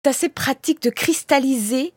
assez pratique de cristalliser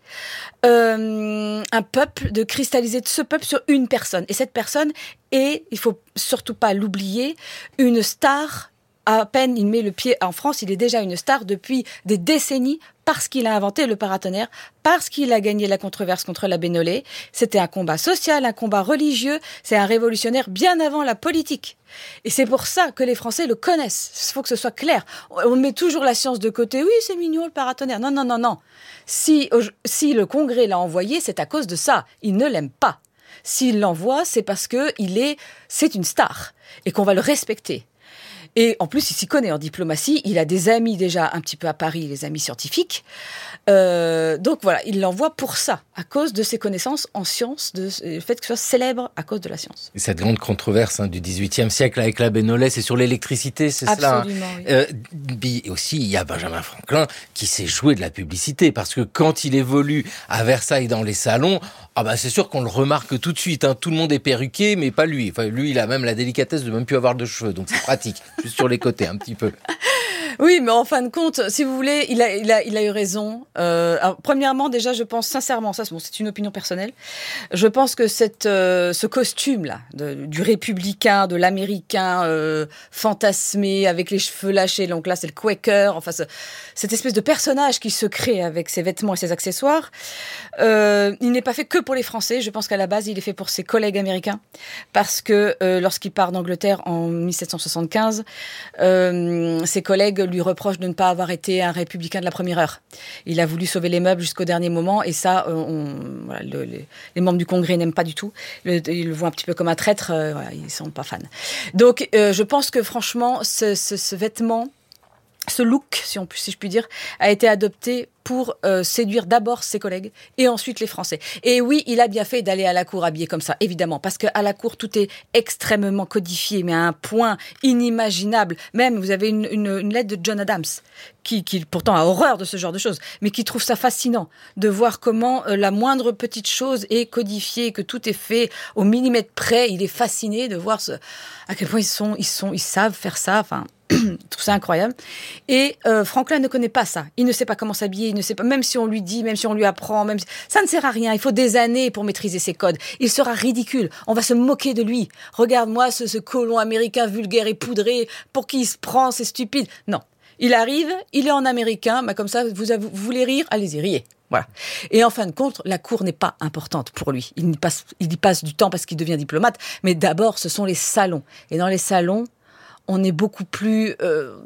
un peuple, de cristalliser ce peuple sur une personne. Et cette personne est, il faut surtout pas l'oublier, une star. À peine il met le pied en France, il est déjà une star depuis des décennies parce qu'il a inventé le paratonnerre, parce qu'il a gagné la controverse contre la Bénolé. C'était un combat social, un combat religieux, c'est un révolutionnaire bien avant la politique. Et c'est pour ça que les Français le connaissent. Il faut que ce soit clair. On met toujours la science de côté. Oui, c'est mignon le paratonnerre. Non, non, non, non. Si le Congrès l'a envoyé, c'est à cause de ça. Il ne l'aime pas. S'il l'envoie, c'est parce que c'est une star et qu'on va le respecter. Et en plus, il s'y connaît en diplomatie. Il a des amis déjà un petit peu à Paris, les amis scientifiques. Donc voilà, il l'envoie pour ça, à cause de ses connaisses en sciences, le fait qu'il soit célèbre à cause de la science. Et cette grande controverse du XVIIIe siècle avec la Bénolais, c'est sur l'électricité, c'est absolument, cela. Oui. Et aussi, il y a Benjamin Franklin qui s'est joué de la publicité, parce que quand il évolue à Versailles dans les salons, c'est sûr qu'on le remarque tout de suite. Tout le monde est perruqué, mais pas lui. Enfin, lui, il a même la délicatesse de même plus avoir de cheveux, donc c'est pratique. Juste sur les côtés, un petit peu. Oui, mais en fin de compte, si vous voulez, il a eu raison. Alors, premièrement, déjà, je pense sincèrement, c'est une opinion personnelle. Je pense que ce costume-là, du républicain, de l'américain fantasmé, avec les cheveux lâchés, donc là, c'est le Quaker, enfin, cette espèce de personnage qui se crée avec ses vêtements et ses accessoires, il n'est pas fait que pour les Français. Je pense qu'à la base, il est fait pour ses collègues américains, parce que lorsqu'il part d'Angleterre en 1775, ses collègues lui reproche de ne pas avoir été un républicain de la première heure. Il a voulu sauver les meubles jusqu'au dernier moment et ça, les membres du Congrès n'aiment pas du tout. Ils le voient un petit peu comme un traître, ils ne sont pas fans. Donc, je pense que franchement, ce vêtement, ce look, si je puis dire, a été adopté pour séduire d'abord ses collègues et ensuite les Français. Et oui, il a bien fait d'aller à la cour habillé comme ça, évidemment, parce qu'à la cour, tout est extrêmement codifié, mais à un point inimaginable. Même, vous avez une lettre de John Adams, qui pourtant a horreur de ce genre de choses, mais qui trouve ça fascinant de voir comment la moindre petite chose est codifiée, que tout est fait au millimètre près. Il est fasciné de voir à quel point ils savent faire ça, enfin... Je trouve ça incroyable. Et Franklin ne connaît pas ça. Il ne sait pas comment s'habiller, il ne sait pas, même si on lui dit, même si on lui apprend, ça ne sert à rien. Il faut des années pour maîtriser ces codes. Il sera ridicule. On va se moquer de lui. Regarde-moi ce colon américain vulgaire et poudré, pour qui il se prend, c'est stupide. Non. Il arrive, il est en américain, comme ça, vous voulez rire, allez-y, riez. Voilà. Et en fin de compte, la cour n'est pas importante pour lui. Il y passe du temps parce qu'il devient diplomate, mais d'abord, ce sont les salons. Et dans les salons, on est beaucoup plus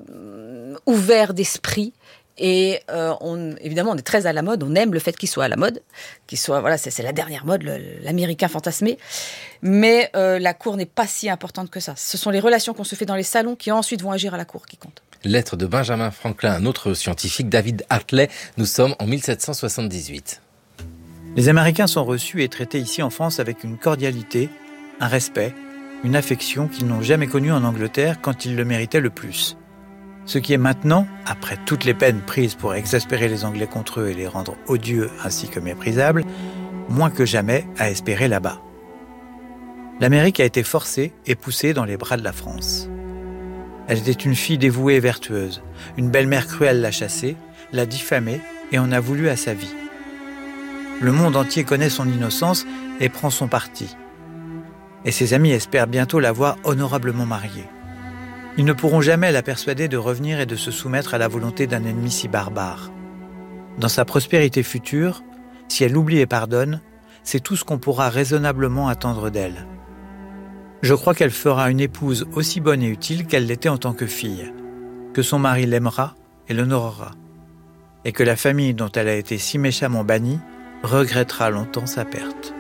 ouvert d'esprit et évidemment on est très à la mode, on aime le fait qu'il soit à la mode, c'est la dernière mode, l'américain fantasmé, mais la cour n'est pas si importante que ça. Ce sont les relations qu'on se fait dans les salons qui ensuite vont agir à la cour qui comptent. Lettre de Benjamin Franklin, un autre scientifique, David Hartley. Nous sommes en 1778. Les Américains sont reçus et traités ici en France avec une cordialité, un respect, une affection qu'ils n'ont jamais connue en Angleterre quand ils le méritaient le plus. Ce qui est maintenant, après toutes les peines prises pour exaspérer les Anglais contre eux et les rendre odieux ainsi que méprisables, moins que jamais à espérer là-bas. L'Amérique a été forcée et poussée dans les bras de la France. Elle était une fille dévouée et vertueuse. Une belle-mère cruelle l'a chassée, l'a diffamée et en a voulu à sa vie. Le monde entier connaît son innocence et prend son parti. Et ses amis espèrent bientôt la voir honorablement mariée. Ils ne pourront jamais la persuader de revenir et de se soumettre à la volonté d'un ennemi si barbare. Dans sa prospérité future, si elle oublie et pardonne, c'est tout ce qu'on pourra raisonnablement attendre d'elle. Je crois qu'elle fera une épouse aussi bonne et utile qu'elle l'était en tant que fille, que son mari l'aimera et l'honorera, et que la famille dont elle a été si méchamment bannie regrettera longtemps sa perte.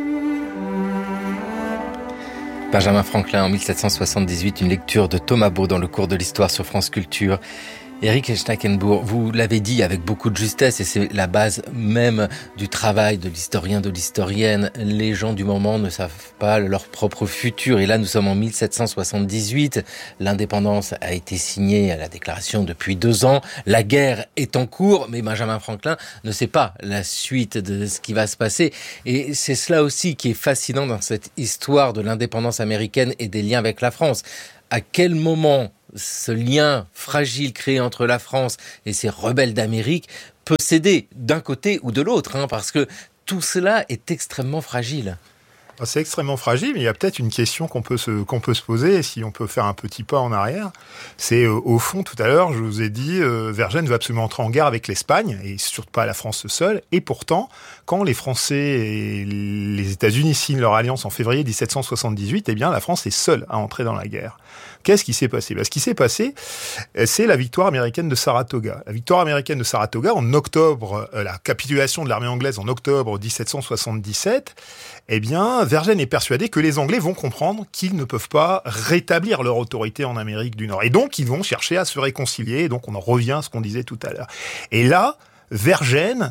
Benjamin Franklin en 1778, une lecture de Thomas Beau dans le cours de l'histoire sur France Culture. Éric Schnackenbourg, vous l'avez dit avec beaucoup de justesse et c'est la base même du travail de l'historien, de l'historienne. Les gens du moment ne savent pas leur propre futur et là nous sommes en 1778. L'indépendance a été signée à la déclaration depuis 2 ans. La guerre est en cours mais Benjamin Franklin ne sait pas la suite de ce qui va se passer. Et c'est cela aussi qui est fascinant dans cette histoire de l'indépendance américaine et des liens avec la France. À quel moment ce lien fragile créé entre la France et ses rebelles d'Amérique peut céder d'un côté ou de l'autre, parce que tout cela est extrêmement fragile. C'est extrêmement fragile, mais il y a peut-être une question qu'on peut se poser, si on peut faire un petit pas en arrière. C'est au fond, tout à l'heure, je vous ai dit, Vergennes veut absolument entrer en guerre avec l'Espagne, et surtout pas la France seule. Et pourtant, quand les Français et les États-Unis signent leur alliance en février 1778, eh bien, la France est seule à entrer dans la guerre. Qu'est-ce qui s'est passé ? Ce qui s'est passé, c'est la victoire américaine de Saratoga. La victoire américaine de Saratoga, en octobre, la capitulation de l'armée anglaise en octobre 1777, eh bien, Vergennes est persuadé que les Anglais vont comprendre qu'ils ne peuvent pas rétablir leur autorité en Amérique du Nord. Et donc, ils vont chercher à se réconcilier. Et donc, on en revient à ce qu'on disait tout à l'heure. Et là, Vergennes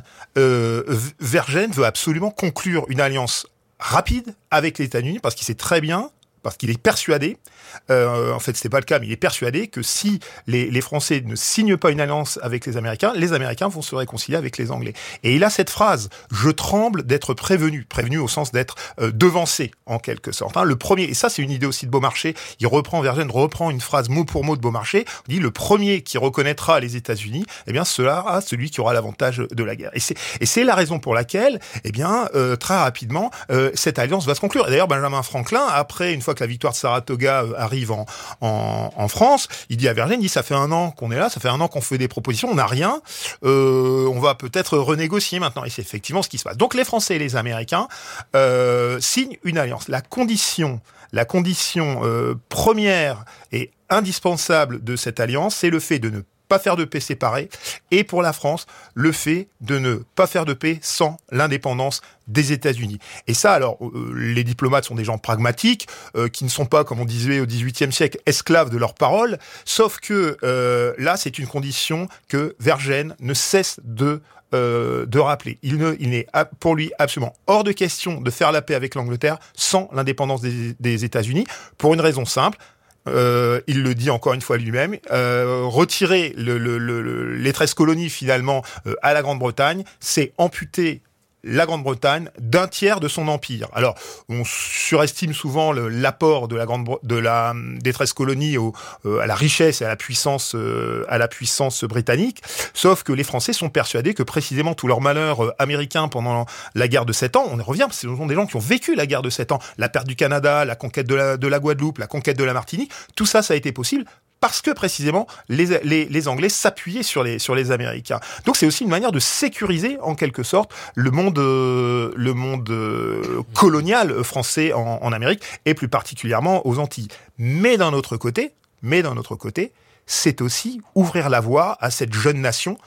veut absolument conclure une alliance rapide avec les États-Unis parce qu'il sait très bien, parce qu'il est persuadé, en fait c'était pas le cas, mais il est persuadé que si les Français ne signent pas une alliance avec les Américains vont se réconcilier avec les Anglais. Et il a cette phrase, je tremble d'être prévenu au sens d'être devancé en quelque sorte. Le premier, et ça c'est une idée aussi de Beaumarchais, Vergennes reprend une phrase mot pour mot de Beaumarchais, il dit le premier qui reconnaîtra les États-Unis, eh bien sera celui qui aura l'avantage de la guerre. Et c'est la raison pour laquelle, eh bien très rapidement, cette alliance va se conclure. Et d'ailleurs Benjamin Franklin, après, une fois que la victoire de Saratoga arrive en France, il dit à Vergennes, ça fait 1 an qu'on est là, ça fait 1 an qu'on fait des propositions, on n'a rien, on va peut-être renégocier maintenant. Et c'est effectivement ce qui se passe. Donc les Français et les Américains signent une alliance. La condition première et indispensable de cette alliance, c'est le fait de ne pas faire de paix séparée, et pour la France, le fait de ne pas faire de paix sans l'indépendance des États-Unis. Et ça, alors, les diplomates sont des gens pragmatiques, qui ne sont pas, comme on disait au XVIIIe siècle, esclaves de leurs paroles, sauf que là, c'est une condition que Vergennes ne cesse de rappeler. Il est pour lui absolument hors de question de faire la paix avec l'Angleterre sans l'indépendance des États-Unis, pour une raison simple. Il le dit encore une fois lui-même, retirer les 13 colonies finalement à la Grande-Bretagne, c'est amputer la Grande-Bretagne d'un tiers de son empire. Alors, on surestime souvent l'apport des 13 colonies à la richesse et à la puissance britannique, sauf que les Français sont persuadés que précisément tout leur malheur américain pendant la guerre de 7 ans, on y revient, parce que ce sont des gens qui ont vécu la guerre de 7 ans, la perte du Canada, la conquête de la Guadeloupe, la conquête de la Martinique, tout ça, ça a été possible parce que précisément les Anglais s'appuyaient sur les Américains. Donc c'est aussi une manière de sécuriser en quelque sorte le monde colonial français en Amérique et plus particulièrement aux Antilles. Mais d'un autre côté, c'est aussi ouvrir la voie à cette jeune nation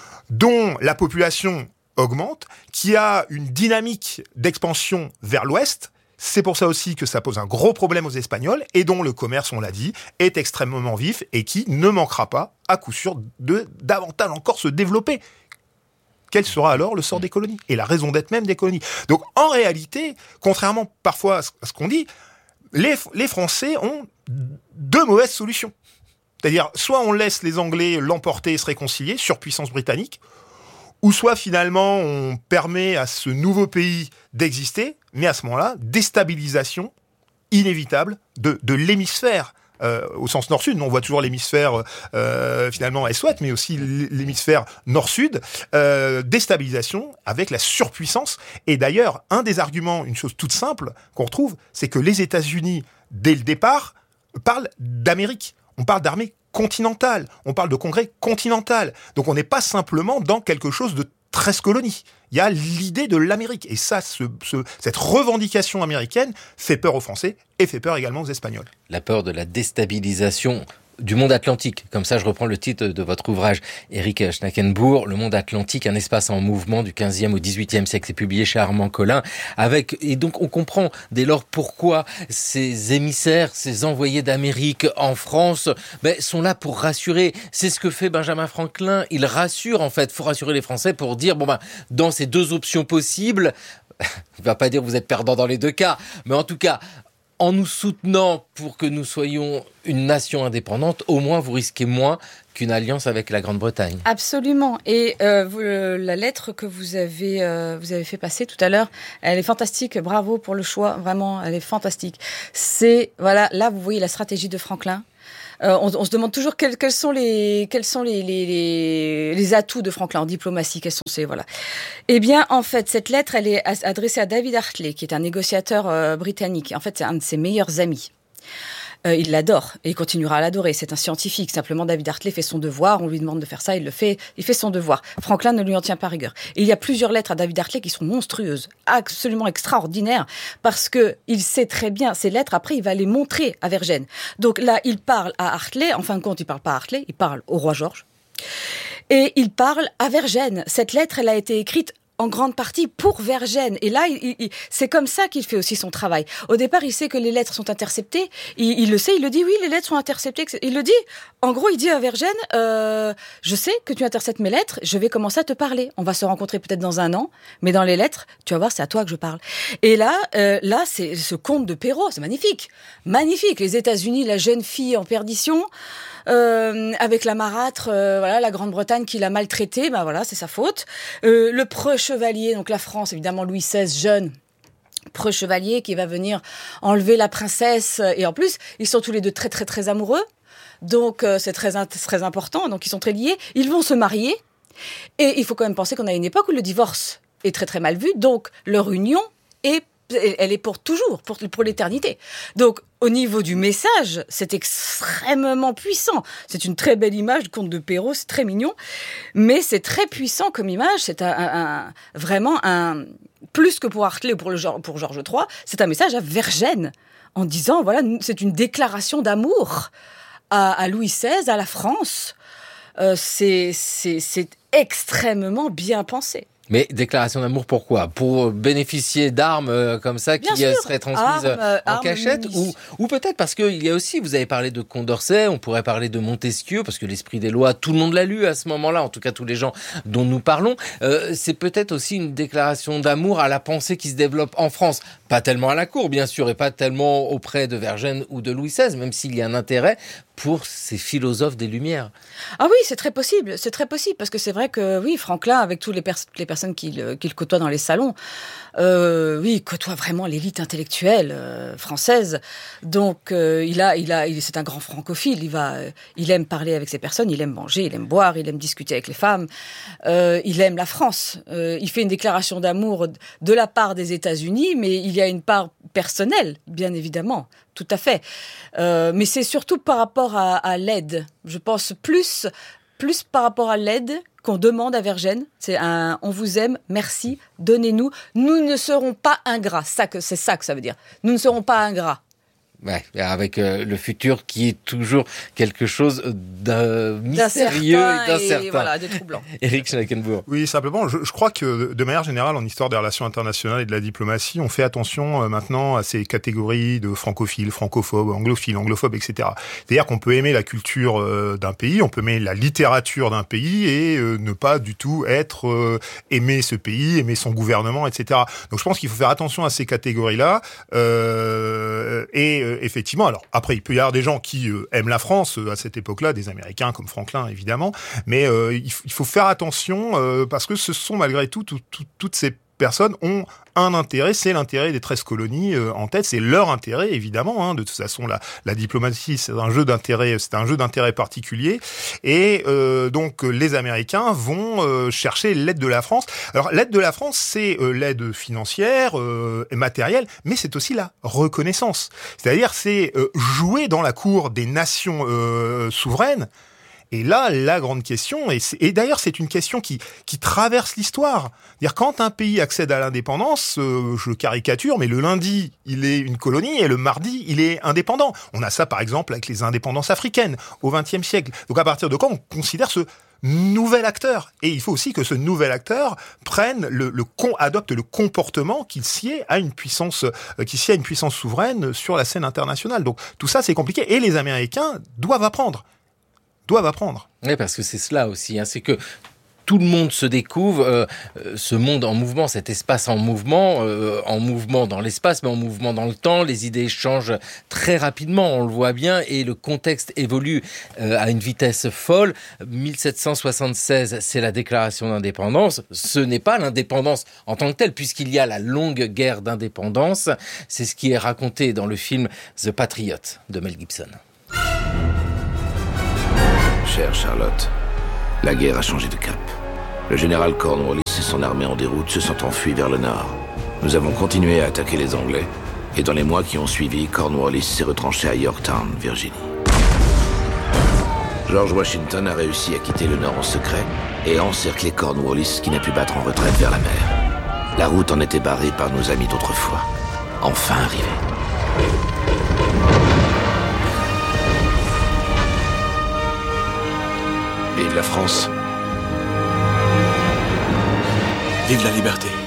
dont la population augmente, qui a une dynamique d'expansion vers l'ouest. C'est pour ça aussi que ça pose un gros problème aux Espagnols et dont le commerce, on l'a dit, est extrêmement vif et qui ne manquera pas, à coup sûr, de davantage encore se développer. Quel sera alors le sort des colonies et la raison d'être même des colonies? Donc en réalité, contrairement parfois à ce qu'on dit, les Français ont 2 mauvaises solutions. C'est-à-dire, soit on laisse les Anglais l'emporter et se réconcilier, surpuissance britannique, ou soit finalement on permet à ce nouveau pays d'exister, mais à ce moment-là, déstabilisation inévitable de l'hémisphère, au sens nord-sud. On voit toujours l'hémisphère finalement est-ouest, mais aussi l'hémisphère nord-sud, déstabilisation avec la surpuissance. Et d'ailleurs, un des arguments, une chose toute simple qu'on retrouve, c'est que les États-Unis, dès le départ, parlent d'Amérique. On parle d'armée continentale, on parle de congrès continental. Donc on n'est pas simplement dans quelque chose de 13 colonies. Il y a l'idée de l'Amérique. Et ça, cette revendication américaine fait peur aux Français et fait peur également aux Espagnols. La peur de la déstabilisation du monde atlantique. Comme ça, je reprends le titre de votre ouvrage, Éric Schnackenbourg, Le monde atlantique, un espace en mouvement du 15e au 18e siècle. C'est publié chez Armand Collin. Et donc, on comprend dès lors pourquoi ces émissaires, ces envoyés d'Amérique en France, sont là pour rassurer. C'est ce que fait Benjamin Franklin. Il rassure, en fait. Il faut rassurer les Français pour dire, dans ces 2 options possibles, je ne vais pas dire que vous êtes perdant dans les 2 cas, mais en tout cas, en nous soutenant pour que nous soyons une nation indépendante, au moins vous risquez moins qu'une alliance avec la Grande-Bretagne. Absolument. Et la lettre que vous avez fait passer tout à l'heure, elle est fantastique. Bravo pour le choix. Vraiment, elle est fantastique. Là, vous voyez la stratégie de Franklin. On se demande toujours quels sont les atouts de Franklin en diplomatie, quels sont ces, voilà. Eh bien, en fait, cette lettre, elle est adressée à David Hartley, qui est un négociateur britannique. En fait, c'est un de ses meilleurs amis. Il l'adore et il continuera à l'adorer. C'est un scientifique. Simplement, David Hartley fait son devoir. On lui demande de faire ça, il le fait. Il fait son devoir. Franklin ne lui en tient pas rigueur. Et il y a plusieurs lettres à David Hartley qui sont monstrueuses, absolument extraordinaires, parce que il sait très bien ces lettres. Après, il va les montrer à Vergennes. Donc là, il parle à Hartley. En fin de compte, il parle pas à Hartley. Il parle au roi George. Et il parle à Vergennes. Cette lettre, elle a été écrite en grande partie pour Vergennes. Et là, c'est comme ça qu'il fait aussi son travail. Au départ, il sait que les lettres sont interceptées. Il le sait, il le dit, oui, les lettres sont interceptées. Il le dit. En gros, il dit à Vergennes, je sais que tu interceptes mes lettres, je vais commencer à te parler. On va se rencontrer peut-être dans 1 an, mais dans les lettres, tu vas voir, c'est à toi que je parle. Et là, c'est ce conte de Perrault, c'est magnifique. Magnifique. Les États-Unis, la jeune fille en perdition, avec la marâtre, voilà, la Grande-Bretagne qui l'a maltraité, ben voilà, c'est sa faute. Le preux chevalier, donc la France, évidemment Louis XVI, jeune preux chevalier qui va venir enlever la princesse, et en plus, ils sont tous les deux très très très amoureux, donc c'est très important, donc ils sont très liés, ils vont se marier, et il faut quand même penser qu'on a une époque où le divorce est très très mal vu, donc leur union elle est pour toujours, pour l'éternité. Donc, au niveau du message, c'est extrêmement puissant. C'est une très belle image, le conte de Perrault, c'est très mignon, mais c'est très puissant comme image. C'est vraiment plus que pour Hartley ou pour Georges III, c'est un message à Vergennes, en disant, voilà, c'est une déclaration d'amour à Louis XVI, à la France. C'est extrêmement bien pensé. Mais déclaration d'amour, pourquoi ? Pour bénéficier d'armes comme ça qui seraient transmises en cachette, ou peut-être parce qu'il y a aussi, vous avez parlé de Condorcet, on pourrait parler de Montesquieu, parce que l'Esprit des lois, tout le monde l'a lu à ce moment-là, en tout cas tous les gens dont nous parlons. C'est peut-être aussi une déclaration d'amour à la pensée qui se développe en France. Pas tellement à la cour, bien sûr, et pas tellement auprès de Vergennes ou de Louis XVI, même s'il y a un intérêt pour ces philosophes des Lumières. Ah oui, c'est très possible, parce que c'est vrai que oui, Franklin, avec toutes les personnes qu'il côtoie dans les salons, il côtoie vraiment l'élite intellectuelle française. Donc c'est un grand francophile. Il aime parler avec ces personnes, il aime manger, il aime boire, il aime discuter avec les femmes. Il aime la France. Il fait une déclaration d'amour de la part des États-Unis, mais il y a une part personnelle, bien évidemment. Tout à fait. Mais c'est surtout par rapport à l'aide. Je pense plus par rapport à l'aide qu'on demande à Vergennes. C'est on vous aime, merci, donnez-nous. Nous ne serons pas ingrats. C'est ça que ça veut dire. Nous ne serons pas ingrats. Ouais, avec le futur qui est toujours quelque chose de mystérieux et d'incertain. Et voilà, de troublant. Éric Schnackenbourg. Oui, simplement, je crois que de manière générale, en histoire des relations internationales et de la diplomatie, on fait attention maintenant à ces catégories de francophiles, francophones, anglophiles, anglophones, etc. C'est-à-dire qu'on peut aimer la culture d'un pays, on peut aimer la littérature d'un pays et ne pas du tout aimer ce pays, aimer son gouvernement, etc. Donc je pense qu'il faut faire attention à ces catégories-là effectivement, alors après, il peut y avoir des gens qui aiment la France à cette époque-là, des Américains comme Franklin, évidemment, mais il faut faire attention parce que ce sont malgré tout toutes ces personnes ont un intérêt, c'est l'intérêt des 13 colonies en tête, c'est leur intérêt évidemment. De toute façon, la diplomatie, c'est un jeu d'intérêt particulier, et donc les Américains vont chercher l'aide de la France. Alors l'aide de la France, c'est l'aide financière et matérielle, mais c'est aussi la reconnaissance. C'est-à-dire, c'est jouer dans la cour des nations souveraines. Et là, la grande question, et d'ailleurs c'est une question qui traverse l'histoire. C'est-à-dire, quand un pays accède à l'indépendance, je caricature, mais le lundi, il est une colonie, et le mardi, il est indépendant. On a ça par exemple avec les indépendances africaines au XXe siècle. Donc à partir de quand on considère ce nouvel acteur? Et il faut aussi que ce nouvel acteur adopte le comportement qu'il sied à une puissance souveraine sur la scène internationale. Donc tout ça, c'est compliqué, et les Américains doivent apprendre. Oui, parce que c'est cela aussi, c'est que tout le monde se découvre, ce monde en mouvement, cet espace en mouvement dans l'espace, mais en mouvement dans le temps. Les idées changent très rapidement, on le voit bien, et le contexte évolue à une vitesse folle. 1776, c'est la déclaration d'indépendance. Ce n'est pas l'indépendance en tant que telle, puisqu'il y a la longue guerre d'indépendance. C'est ce qui est raconté dans le film The Patriot de Mel Gibson. Chère Charlotte, la guerre a changé de cap. Le général Cornwallis et son armée en déroute se sont enfuis vers le nord. Nous avons continué à attaquer les Anglais, et dans les mois qui ont suivi, Cornwallis s'est retranché à Yorktown, Virginie. George Washington a réussi à quitter le nord en secret et a encerclé Cornwallis qui n'a pu battre en retraite vers la mer. La route en était barrée par nos amis d'autrefois. Enfin arrivés. Vive la France. Vive la liberté.